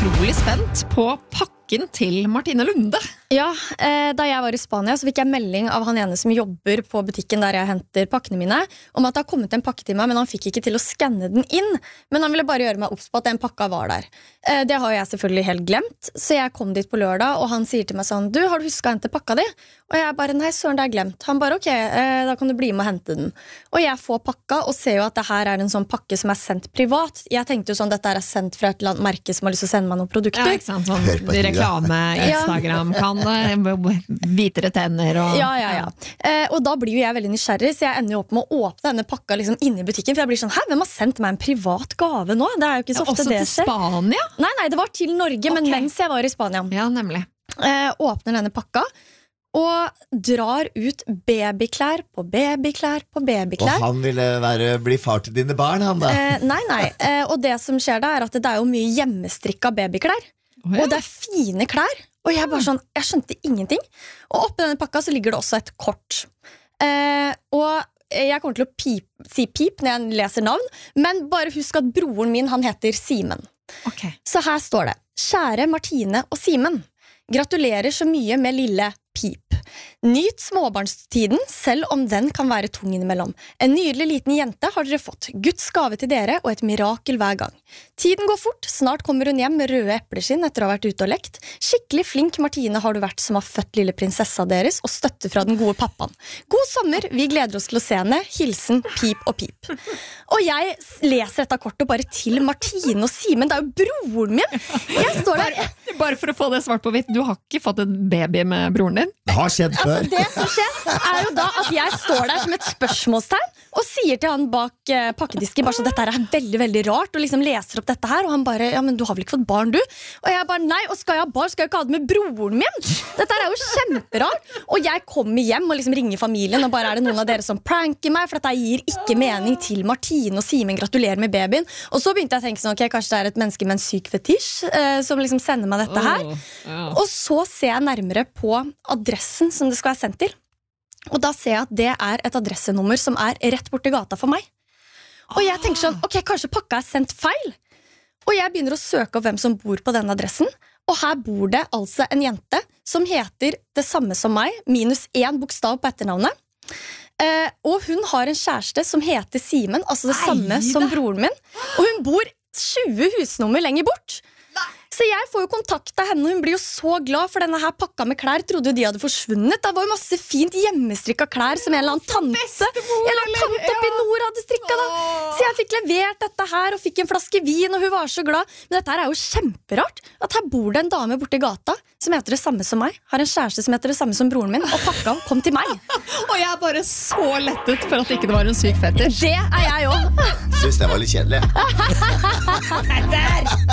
utrolig spent på pakken til Martine Lunde. Ja, da jeg var i Spania så fikk jeg melding av han ene som jobber på butikken der jeg henter pakkene mine, om at det har kommet en pakke til meg, men han fikk ikke til å skanne den inn. Men han ville bare gjøre meg obs på at den pakka var der. Det har jeg selvfølgelig helt glemt, så jeg kom dit på lørdag, og han sier til meg sånn, du, har du husket å hente pakka di? Og jeg bare, nei, søren, det er glemt. Han bare, ok, da kan du bli med og hente den. Og jeg får pakka, og ser jo at det her er en sånn pakke som er sendt privat. Jeg tenkte jo sånn, dette er sendt fra et eller annet merke som har lyst til å sende meg noen produkter. Ja, ikke sant? Sånn reklame, Instagram, kan hvitere tenner og... Ja. Og da blir jo jeg veldig nysgjerrig, så jeg ender jo opp med å åpne denne pakka liksom inne i butikken, for jeg blir sånn, hæ, hvem har sendt meg en privat gave nå? Det er jo ikke så ofte det skjer. Også til Spania? Nei, det var til Norge, men mens jeg var i Spania. Ja, nemlig. Åpner denne pakka, og drar ut babyklær på babyklær på babyklær. Og han ville bli far til dine barn, han da? Nei. Og det som skjer da er at det er jo mye hjemmestrikka babyklær. Og det er fine klær. Og jeg bare sånn, jeg skjønte ingenting. Og oppi denne pakka så ligger det også et kort. Og jeg kommer til å si pip når jeg leser navn, men bare husk at broren min, han heter Simen. Okay. Så her står det, kjære Martine og Simen, gratulerer så mye med lille pip. Nyt småbarnstiden, selv om den kan være tung innimellom. En nydelig liten jente har dere fått. Guds gave til dere og et mirakel hver gang. Tiden går fort, snart kommer hun hjem med røde epleskinn etter å ha vært ute og lekt. Skikkelig flink Martine har du vært som har født lille prinsessa deres og støtte fra den gode pappaen. God sommer, vi gleder oss til å se henne. Hilsen Pip og Pip. Og jeg leser dette kortet bare til Martine og Simen, det er jo broren min. Jeg står der. Bare for å få det svart på hvitt, du har ikke fått en baby med broren din? Det har skjedd før. Altså, det som skjer er jo da at jeg står der som et spørsmålstegn og sier til han bak pakkedisken bare så dette er veldig, veldig rart, og liksom leser opp dette her, og han bare, ja, men du har vel ikke fått barn du? Og jeg bare, nei, og skal jeg ha barn, skal jeg ikke ha det med broren min? Dette er jo kjemperart. Og jeg kommer hjem og liksom ringer familien, og bare er det noen av dere som pranker meg, for dette gir ikke mening til Martine og Simen, gratulerer med babyen. Og så begynte jeg å tenke sånn, ok, kanskje det er et menneske med en syk fetisj som liksom sender meg dette her. Og så ser jeg nærmere på adressen som det skal være sendt til. Og da ser jeg at det er et adressenummer som er rett borti gata for meg. Og jeg tenker sånn, ok, kanskje pakka er sendt feil. Og jeg begynner å søke opp hvem som bor på denne adressen. Og her bor det altså en jente som heter det samme som meg, minus 1 bokstav på etternavnet. Og hun har en kjæreste som heter Simen, altså det samme som broren min. Og hun bor 20 husnummer lenger bort. Så jeg får jo kontakt av henne, og hun blir jo så glad, for denne her pakka med klær trodde jo de hadde forsvunnet. Det var jo masse fint hjemmestrikka klær som en eller annen tante oppe i nord hadde strikka da. Så jeg fikk levert dette her, og fikk en flaske vin, og hun var så glad. Men dette her er jo kjemperart, at her bor det en dame borte i gata som heter det samme som meg, har en kjæreste som heter det samme som broren min, og pakka kom til meg. Og jeg er bare så lettet for at ikke det var en syk fetter. Det er jeg også. Synes det var litt kjedelig. Der!